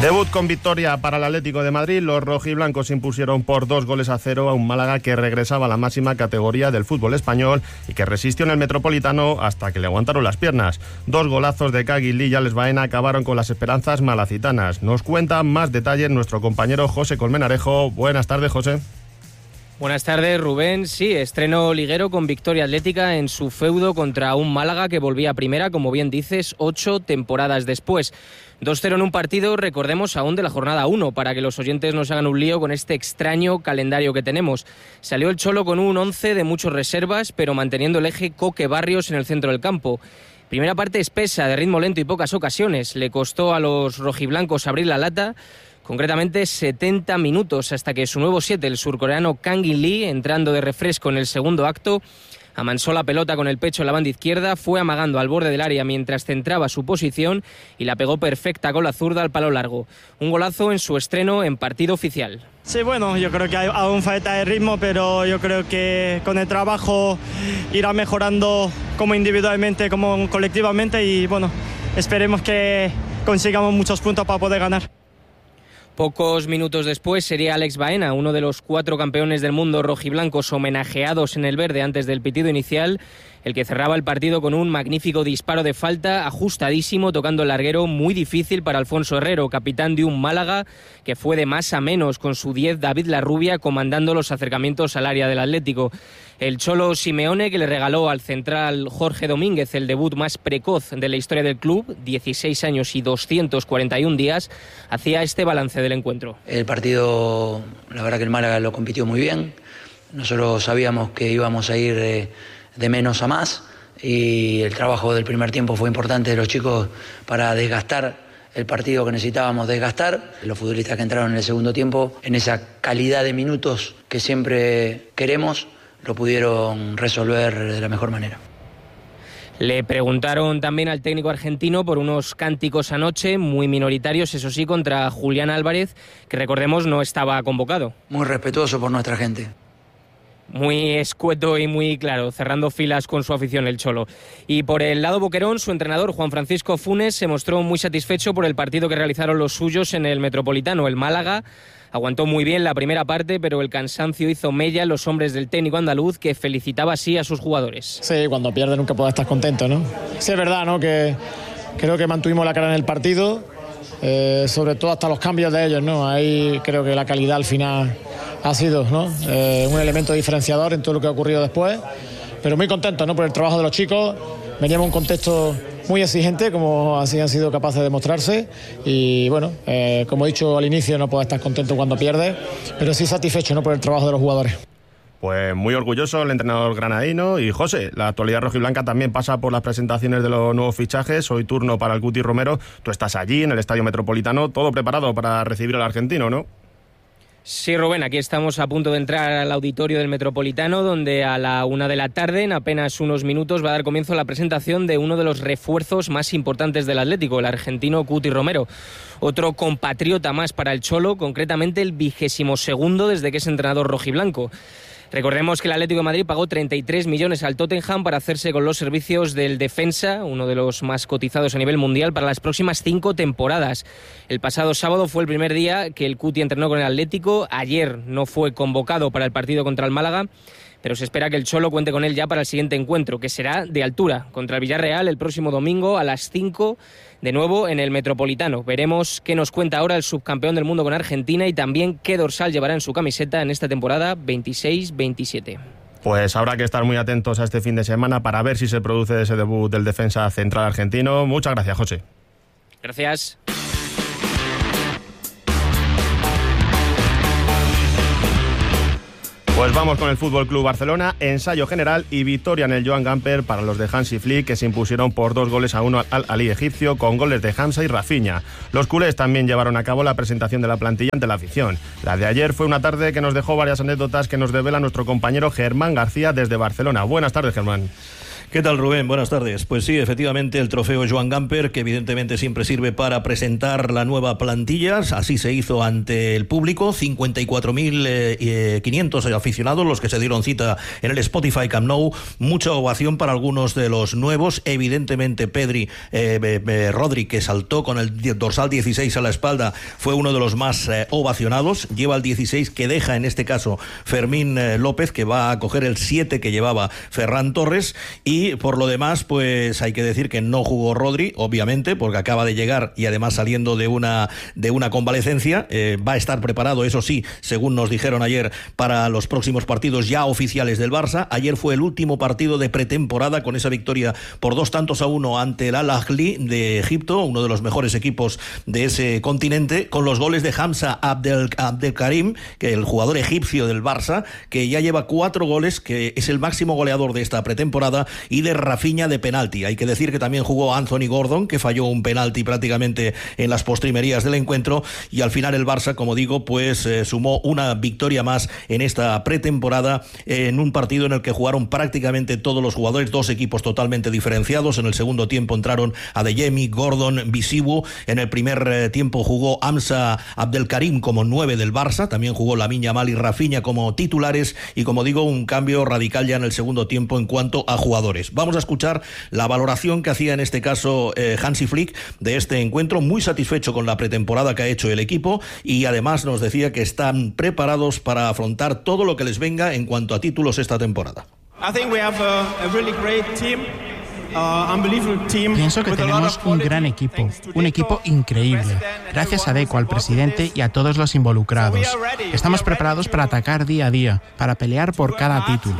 Debut con victoria para el Atlético de Madrid. Los rojiblancos impusieron por 2-0 a un Málaga que regresaba a la máxima categoría del fútbol español y que resistió en el Metropolitano hasta que le aguantaron las piernas. 2 golazos de Caguilí y Alex Baena acabaron con las esperanzas malacitanas. Nos cuenta más detalles nuestro compañero José Colmenarejo. Buenas tardes, José. Buenas tardes, Rubén. Sí, estreno liguero con victoria atlética en su feudo contra un Málaga que volvía a primera, como bien dices, 8 temporadas después. 2-0 en un partido, recordemos, aún de la jornada 1, para que los oyentes no se hagan un lío con este extraño calendario que tenemos. Salió el Cholo con un 11 de muchas reservas, pero manteniendo el eje Coque Barrios en el centro del campo. Primera parte espesa, de ritmo lento y pocas ocasiones. Le costó a los rojiblancos abrir la lata, concretamente 70 minutos, hasta que su nuevo 7, el surcoreano Kang In-lee, entrando de refresco en el segundo acto, amansó la pelota con el pecho en la banda izquierda, fue amagando al borde del área mientras centraba su posición y la pegó perfecta con la zurda al palo largo. Un golazo en su estreno en partido oficial. Sí, bueno, yo creo que aún falta de ritmo, pero yo creo que con el trabajo irá mejorando como individualmente, como colectivamente y bueno, esperemos que consigamos muchos puntos para poder ganar. Pocos minutos después sería Alex Baena, uno de los 4 campeones del mundo rojiblancos homenajeados en el verde antes del pitido inicial, el que cerraba el partido con un magnífico disparo de falta, ajustadísimo, tocando el larguero, muy difícil para Alfonso Herrero, capitán de un Málaga que fue de más a menos, con su 10 David Larrubia comandando los acercamientos al área del Atlético. El Cholo Simeone, que le regaló al central Jorge Domínguez el debut más precoz de la historia del club, 16 años y 241 días, hacía este balance del encuentro. El partido, la verdad que el Málaga lo compitió muy bien. Nosotros sabíamos que íbamos a ir de menos a más y el trabajo del primer tiempo fue importante de los chicos para desgastar el partido que necesitábamos desgastar. Los futbolistas que entraron en el segundo tiempo, en esa calidad de minutos que siempre queremos, lo pudieron resolver de la mejor manera. Le preguntaron también al técnico argentino por unos cánticos anoche, muy minoritarios, eso sí, contra Julián Álvarez, que recordemos no estaba convocado. Muy respetuoso por nuestra gente. Muy escueto y muy claro, cerrando filas con su afición el Cholo. Y por el lado boquerón, su entrenador Juan Francisco Funes se mostró muy satisfecho por el partido que realizaron los suyos en el Metropolitano. El Málaga aguantó muy bien la primera parte, pero el cansancio hizo mella en los hombres del técnico andaluz, que felicitaba así a sus jugadores. Sí, cuando pierde nunca puedes estar contento, ¿no? Sí, es verdad, ¿no? Que creo que mantuvimos la cara en el partido, sobre todo hasta los cambios de ellos, ¿no? Ahí creo que la calidad al final ha sido, ¿no? Un elemento diferenciador en todo lo que ha ocurrido después, pero muy contento, ¿no? Por el trabajo de los chicos. Veníamos en un contexto muy exigente, como así han sido capaces de mostrarse, y bueno, como he dicho al inicio, no puedes estar contento cuando pierdes, pero sí satisfecho, ¿no? Por el trabajo de los jugadores. Pues muy orgulloso el entrenador granadino. Y José, la actualidad rojiblanca también pasa por las presentaciones de los nuevos fichajes. Hoy turno para el Cuti Romero. Tú estás allí en el Estadio Metropolitano, todo preparado para recibir al argentino, ¿no? Sí, Rubén, aquí estamos a punto de entrar al auditorio del Metropolitano, donde a la 1 de la tarde, en apenas unos minutos, va a dar comienzo la presentación de uno de los refuerzos más importantes del Atlético, el argentino Cuti Romero. Otro compatriota más para el Cholo, concretamente el 22º desde que es entrenador rojiblanco. Recordemos que el Atlético de Madrid pagó 33 millones al Tottenham para hacerse con los servicios del defensa, uno de los más cotizados a nivel mundial, para las próximas 5 temporadas. El pasado sábado fue el primer día que el Cuti entrenó con el Atlético. Ayer no fue convocado para el partido contra el Málaga, pero se espera que el Cholo cuente con él ya para el siguiente encuentro, que será de altura, contra el Villarreal el próximo domingo a las 5, de nuevo en el Metropolitano. Veremos qué nos cuenta ahora el subcampeón del mundo con Argentina y también qué dorsal llevará en su camiseta en esta temporada 26-27. Pues habrá que estar muy atentos a este fin de semana para ver si se produce ese debut del defensa central argentino. Muchas gracias, José. Gracias. Pues vamos con el Fútbol Club Barcelona, ensayo general y victoria en el Joan Gamper para los de Hansi Flick, que se impusieron por 2-1 al Al-Ahly egipcio con goles de Hamza y Rafinha. Los culés también llevaron a cabo la presentación de la plantilla ante la afición. La de ayer fue una tarde que nos dejó varias anécdotas que nos devela nuestro compañero Germán García desde Barcelona. Buenas tardes, Germán. ¿Qué tal, Rubén? Buenas tardes. Pues sí, efectivamente, el trofeo Joan Gamper, que evidentemente siempre sirve para presentar la nueva plantilla, así se hizo ante el público, 54.500 aficionados los que se dieron cita en el Spotify Camp Nou, mucha ovación para algunos de los nuevos, evidentemente Rodri, que saltó con el dorsal 16 a la espalda, fue uno de los más ovacionados, lleva el 16 que deja en este caso Fermín López, que va a coger el 7 que llevaba Ferran Torres, y por lo demás, pues hay que decir que no jugó Rodri, obviamente, porque acaba de llegar y además saliendo de una convalecencia. Va a estar preparado, eso sí, según nos dijeron ayer, para los próximos partidos ya oficiales del Barça. Ayer fue el último partido de pretemporada con esa victoria por 2-1 ante el Al-Ahly de Egipto, uno de los mejores equipos de ese continente, con los goles de Hamza Abdelkarim, que el jugador egipcio del Barça, que ya lleva 4 goles, que es el máximo goleador de esta pretemporada, y de Rafinha de penalti. Hay que decir que también jugó Anthony Gordon, que falló un penalti prácticamente en las postrimerías del encuentro, y al final el Barça, como digo, pues sumó una victoria más en esta pretemporada, en un partido en el que jugaron prácticamente todos los jugadores, 2 equipos totalmente diferenciados. En el segundo tiempo entraron Adeyemi, Gordon, Bisibu. En el primer tiempo jugó Hamza Abdelkarim como 9 del Barça, también jugó Lamine Yamal y Rafinha como titulares, y como digo, un cambio radical ya en el segundo tiempo en cuanto a jugadores. Vamos a escuchar la valoración que hacía en este caso Hansi Flick de este encuentro, muy satisfecho con la pretemporada que ha hecho el equipo, y además nos decía que están preparados para afrontar todo lo que les venga en cuanto a títulos esta temporada. Pienso que tenemos un gran equipo, un equipo increíble. Gracias a Deco, al presidente y a todos los involucrados. Estamos preparados para atacar día a día, para pelear por cada título.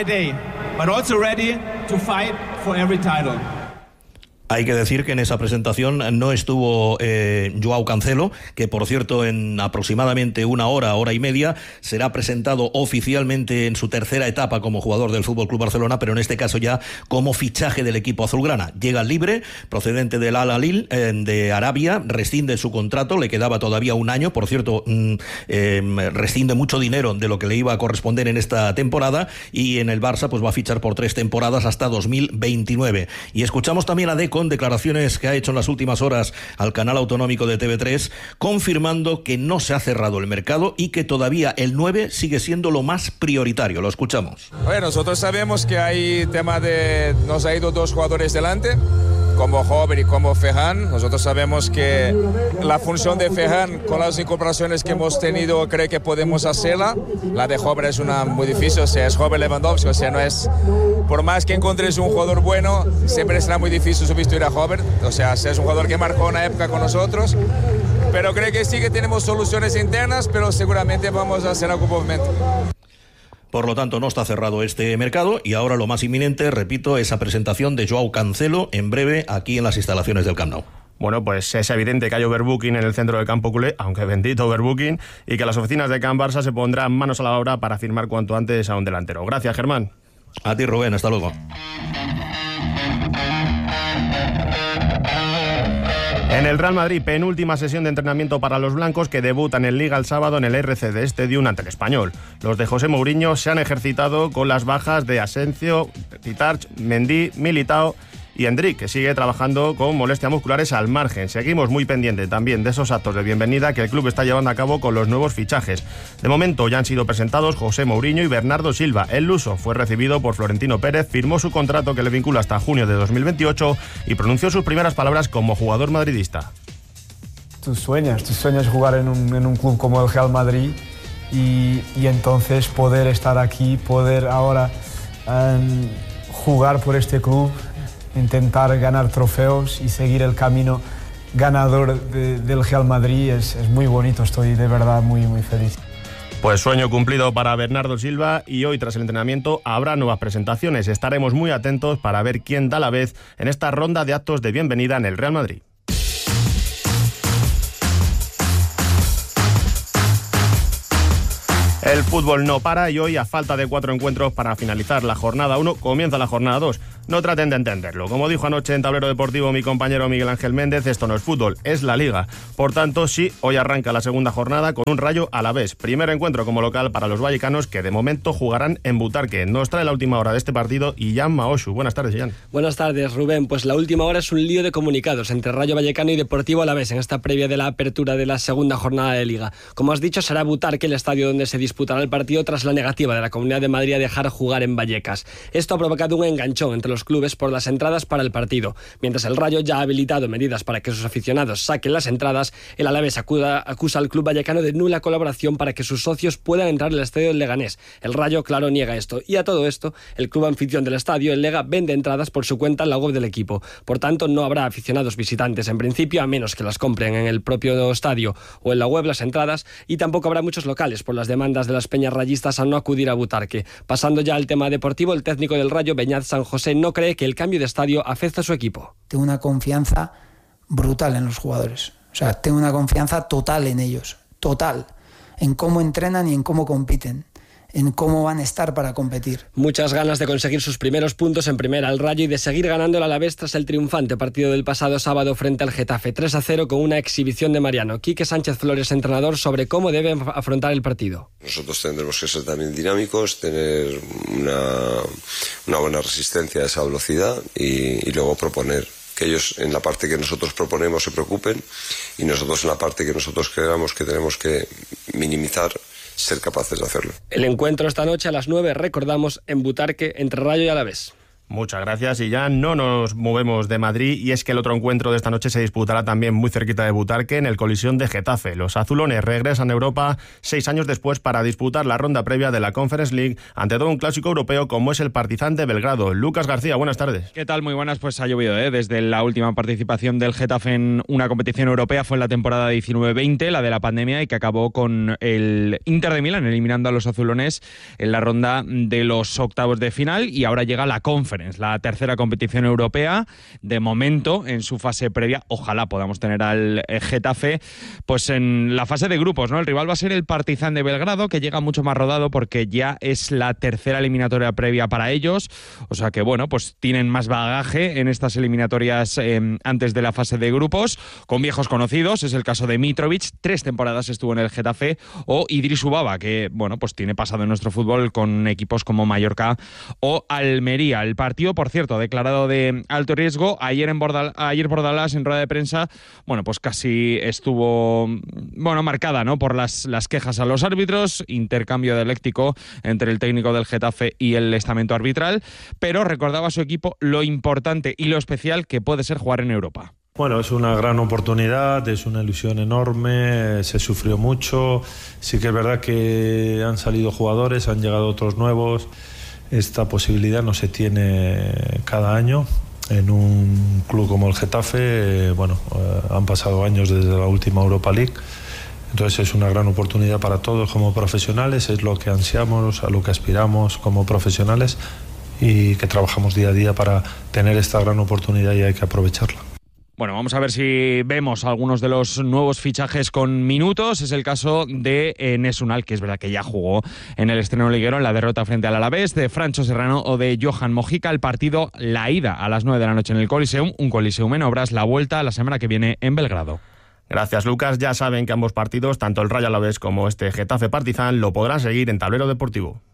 Hay que decir que en esa presentación no estuvo Joao Cancelo, que por cierto en aproximadamente una hora y media será presentado oficialmente en su tercera etapa como jugador del FC Barcelona, pero en este caso ya como fichaje del equipo azulgrana. Llega libre, procedente del Al-Ahly de Arabia, rescinde su contrato, le quedaba todavía un año, por cierto, rescinde mucho dinero de lo que le iba a corresponder en esta temporada, y en el Barça pues va a fichar por 3 temporadas hasta 2029. Y escuchamos también a Deco, declaraciones que ha hecho en las últimas horas al canal autonómico de TV3, confirmando que no se ha cerrado el mercado y que todavía el 9 sigue siendo lo más prioritario. Lo escuchamos. Bueno, nosotros sabemos que hay tema de... Nos ha ido 2 jugadores delante, como Hover y como Ferran. Nosotros sabemos que la función de Ferran, con las incorporaciones que hemos tenido, creo que podemos hacerla. La de Hover es una muy difícil, o sea, es Hover Lewandowski, o sea, no es... Por más que encontres un jugador bueno, siempre será muy difícil sustituir a Hover. O sea, es un jugador que marcó una época con nosotros. Pero creo que sí que tenemos soluciones internas, pero seguramente vamos a hacer algún movimiento. Por lo tanto, no está cerrado este mercado, y ahora lo más inminente, repito, esa presentación de Joao Cancelo en breve aquí en las instalaciones del Camp Nou. Bueno, pues es evidente que hay overbooking en el centro del campo culé, aunque bendito overbooking, y que las oficinas de Can Barça se pondrán manos a la obra para firmar cuanto antes a un delantero. Gracias, Germán. A ti, Rubén, hasta luego. En el Real Madrid, penúltima sesión de entrenamiento para los blancos, que debutan en Liga el sábado en el RCD Stadium ante el Español. Los de José Mourinho se han ejercitado con las bajas de Asensio, Titarch, Mendy, Militao y Endrick, que sigue trabajando con molestias musculares al margen. Seguimos muy pendientes también de esos actos de bienvenida que el club está llevando a cabo con los nuevos fichajes. De momento ya han sido presentados José Mourinho y Bernardo Silva. El luso fue recibido por Florentino Pérez, firmó su contrato que le vincula hasta junio de 2028 y pronunció sus primeras palabras como jugador madridista. Tú sueñas jugar en un club como el Real Madrid y entonces poder estar aquí, poder ahora jugar por este club, intentar ganar trofeos y seguir el camino ganador del Real Madrid es muy bonito. Estoy de verdad muy feliz. Pues sueño cumplido para Bernardo Silva, y hoy tras el entrenamiento habrá nuevas presentaciones. Estaremos muy atentos para ver quién da la vez en esta ronda de actos de bienvenida en el Real Madrid. El fútbol no para y hoy, a falta de 4 encuentros para finalizar la jornada 1, comienza la jornada 2. No traten de entenderlo. Como dijo anoche en Tablero Deportivo mi compañero Miguel Ángel Méndez, esto no es fútbol, es la Liga. Por tanto, sí, hoy arranca la segunda jornada con un Rayo Alavés. Primer encuentro como local para los vallecanos, que de momento jugarán en Butarque. Nos trae la última hora de este partido Ian Maoshu. Buenas tardes, Ian. Buenas tardes, Rubén. Pues la última hora es un lío de comunicados entre Rayo Vallecano y Deportivo Alavés en esta previa de la apertura de la segunda jornada de Liga. Como has dicho, será Butarque el estadio donde se disputará el partido tras la negativa de la Comunidad de Madrid a dejar jugar en Vallecas. Esto ha provocado un enganchón entre los clubes por las entradas para el partido. Mientras el Rayo ya ha habilitado medidas para que sus aficionados saquen las entradas, el Alavés acusa al club vallecano de nula colaboración para que sus socios puedan entrar al estadio del Leganés. El Rayo, claro, niega esto. Y a todo esto, el club anfitrión del estadio, el Lega, vende entradas por su cuenta en la web del equipo. Por tanto, no habrá aficionados visitantes en principio, a menos que las compren en el propio estadio o en la web las entradas, y tampoco habrá muchos locales por las demandas de las peñas rayistas a no acudir a Butarque. Pasando ya al tema deportivo, el técnico del Rayo, Beñat San José, no cree que el cambio de estadio afecte a su equipo. Tengo una confianza brutal en los jugadores. O sea, tengo una confianza total en ellos. Total. En cómo entrenan y en cómo compiten. En cómo van a estar para competir. Muchas ganas de conseguir sus primeros puntos en primera al Rayo y de seguir ganando el Alavés tras el triunfante partido del pasado sábado frente al Getafe, 3-0 con una exhibición de Mariano. Quique Sánchez Flores, entrenador, sobre cómo deben afrontar el partido. Nosotros tendremos que ser también dinámicos, tener una buena resistencia a esa velocidad y luego proponer. Que ellos en la parte que nosotros proponemos se preocupen y nosotros en la parte que nosotros creamos que tenemos que minimizar, ser capaces de hacerlo. El encuentro esta noche a las 9, recordamos, en Butarque, entre Rayo y Alavés. Muchas gracias, y ya no nos movemos de Madrid, y es que el otro encuentro de esta noche se disputará también muy cerquita de Butarque, en el Coliseum de Getafe. Los azulones regresan a Europa 6 años después para disputar la ronda previa de la Conference League ante todo un clásico europeo como es el Partizan de Belgrado. Lucas García, buenas tardes. ¿Qué tal? Muy buenas. Pues ha llovido, desde la última participación del Getafe en una competición europea fue en la temporada 19-20, la de la pandemia, y que acabó con el Inter de Milán eliminando a los azulones en la ronda de los octavos de final, y ahora llega la Conference, la tercera competición europea, de momento en su fase previa. Ojalá podamos tener al Getafe pues en la fase de grupos, ¿no? El rival va a ser el Partizan de Belgrado, que llega mucho más rodado porque ya es la tercera eliminatoria previa para ellos, o sea que bueno, pues tienen más bagaje en estas eliminatorias antes de la fase de grupos, con viejos conocidos. Es el caso de Mitrovic, 3 temporadas estuvo en el Getafe, o Idris Ubaba, que bueno, pues tiene pasado en nuestro fútbol con equipos como Mallorca o Almería. El partido, por cierto, declarado de alto riesgo. Ayer Bordalás, en rueda de prensa, bueno, pues casi estuvo marcada, ¿no?, por las quejas a los árbitros, intercambio dialéctico entre el técnico del Getafe y el estamento arbitral, pero recordaba a su equipo lo importante y lo especial que puede ser jugar en Europa. Bueno, es una gran oportunidad, es una ilusión enorme, se sufrió mucho. Sí que es verdad que han salido jugadores, han llegado otros nuevos. Esta posibilidad no se tiene cada año en un club como el Getafe. Han pasado años desde la última Europa League, entonces es una gran oportunidad para todos como profesionales. Es lo que ansiamos, a lo que aspiramos como profesionales, y que trabajamos día a día para tener esta gran oportunidad, y hay que aprovecharla. Bueno, vamos a ver si vemos algunos de los nuevos fichajes con minutos. Es el caso de Enes Unal, que es verdad que ya jugó en el estreno liguero en la derrota frente al Alavés, de Francho Serrano o de Johan Mojica. El partido, la ida a las 9 de la noche en el Coliseum, un Coliseum en obras, la vuelta la semana que viene en Belgrado. Gracias, Lucas. Ya saben que ambos partidos, tanto el Rayo Alavés como este Getafe Partizan, lo podrán seguir en Tablero Deportivo.